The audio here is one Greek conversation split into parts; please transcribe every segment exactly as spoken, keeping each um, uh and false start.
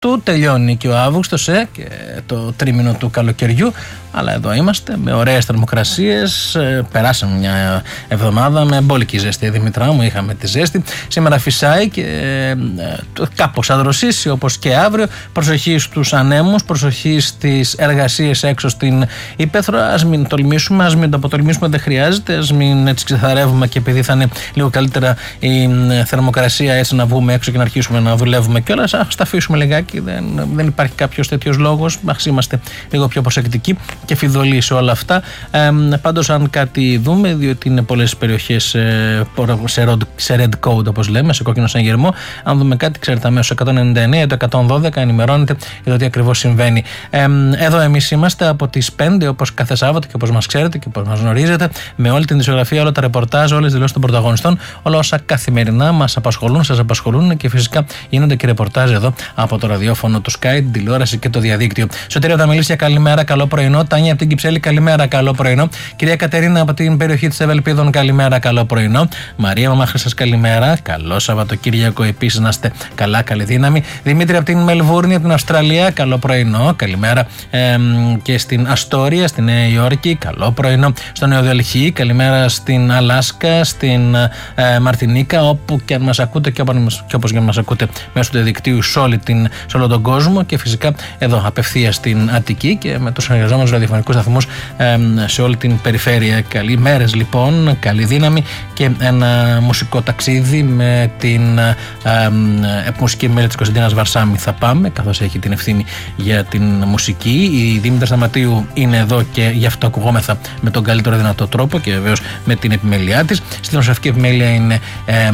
του. Τελειώνει και ο Αύγουστος ε, και το τρίμηνο του καλοκαιριού. Αλλά εδώ είμαστε με ωραίες θερμοκρασίες. Ε, περάσαμε μια εβδομάδα με μπόλικη ζέστη. Δημητρά μου, είχαμε τη ζέστη. Σήμερα φυσάει και ε, κάπως θα δροσίσει όπως και αύριο. Προσοχή στους ανέμους, προσοχή στις εργασίες έξω στην Ήπεθρο. Ας μην τολμήσουμε, ας μην το αποτολμήσουμε, δεν χρειάζεται. Ας μην έτσι ξεθαρεύουμε και επειδή θα είναι λίγο καλύτερα η θερμοκρασία, έτσι να βγούμε έξω και να αρχίσουμε να δουλεύουμε κιόλας. Ας τα αφήσουμε λιγάκι. Δεν, δεν υπάρχει κάποιος τέτοιος λόγος. Ας είμαστε λίγο πιο προσεκτικοί και φιδωλοί σε όλα αυτά. Ε, πάντως, αν κάτι δούμε, διότι είναι πολλές περιοχές ε, σε red code, όπως λέμε, σε κόκκινο συναγερμό, αν δούμε κάτι, ξέρετε, αμέσως εκατόν ενενήντα εννέα, το εκατόν δώδεκα ενημερώνεται για το τι ακριβώς συμβαίνει. Ε, εδώ εμείς είμαστε από τις πέντε, όπως κάθε Σάββατο και όπως μας ξέρετε και όπως μας γνωρίζετε, με όλη την ισογραφία, όλα τα ρεπορτάζ, όλες τις δηλώσεις των πρωταγωνιστών, όλα όσα καθημερινά μας απασχολούν, σας απασχολούν και φυσικά γίνονται και ρεπορτάζ εδώ από το ραδιόφωνο, το Sky, την τηλεόραση και το διαδίκτυο. Σωτήρια Δαμιλίσια, καλημέρα, καλό πρωινό. Τάνια από την Κυψέλη, καλημέρα, καλό πρωινό. Κυρία Κατερίνα από την περιοχή της Ευελπίδων, καλημέρα, καλό πρωινό. Μαρία Μαμάχρυσας, καλημέρα. Καλό Σαββατοκύριακο επίσης, να είστε καλά, καλή δύναμη. Δημήτρη από την Μελβούρνη, από την Αυστραλία, καλό πρωινό. Καλημέρα ε, και στην Αστόρια, στη Νέα Υόρκη, καλό πρωινό. Στο Νέο Δελχή, καλημέρα στην Αλάσκα, στην ε, Μαρτινίκα, όπου και αν μας ακούτε και όπως και αν μας ακούτε μέσω του διαδικτύου σε, όλη την, σε όλο τον κόσμο και φυσικά εδώ απευθείας στην Αττική και με τους εργαζόμενους ραδιοφωνικούς σταθμούς ε, σε όλη την περιφέρεια. Καλή μέρες λοιπόν, καλή δύναμη και ένα μουσικό ταξίδι με την ε, ε, μουσική μέλη της Κωνσταντίνας Βαρσάμι θα πάμε, καθώς έχει την ευθύνη για την μουσική. Η Δήμητρα Σταματίου είναι εδώ και γι' αυτό ακουγόμεθα με τον καλύτερο δυνατό τρόπο και βεβαίως με την επιμέλειά της. Στη νοσαφική επιμέλεια είναι, ε, ε,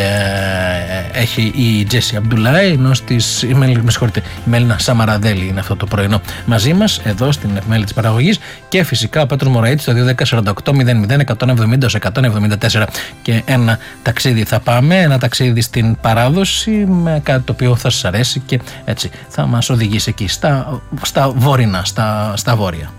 ε, έχει η Τζέσι Αμπτουλάη, ενώ στις, η, με συγχωρείτε, η Μέλινα Σαμαραδέλη είναι αυτό το πρωινό μαζί μας εδώ στην επιμέλεια της παραγωγής και φυσικά ο Πέτρος Μωραΐτης στο δύο δέκα σαράντα οκτώ μηδέν μηδέν εκατόν εβδομήντα εκατόν εβδομήντα τέσσερα και ένα ταξίδι θα πάμε, ένα ταξίδι στην παράδοση με κάτι το οποίο θα σας αρέσει και έτσι θα μας οδηγήσει εκεί στα, στα βόρεινα, στα, στα βόρεια.